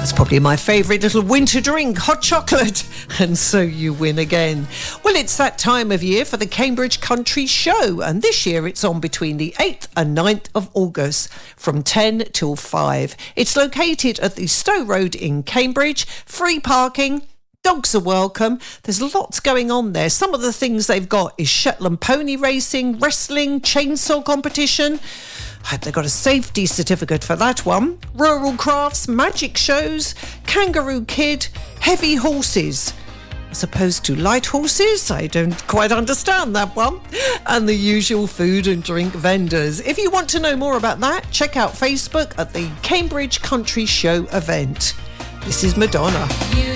That's probably my favourite little winter drink, hot chocolate. And so you win again. Well, it's that time of year for the Cambridge Country Show. And this year it's on between the 8th and 9th of August from 10 till 5. It's located at the Stowe Road in Cambridge. Free parking. Dogs are welcome. There's lots going on there. Some of the things they've got is Shetland pony racing, wrestling, chainsaw competition. I hope they got a safety certificate for that one. Rural crafts, magic shows, kangaroo kid, heavy horses. As opposed to light horses, I don't quite understand that one. And the usual food and drink vendors. If you want to know more about that, check out Facebook at the Cambridge Country Show event. This is Madonna.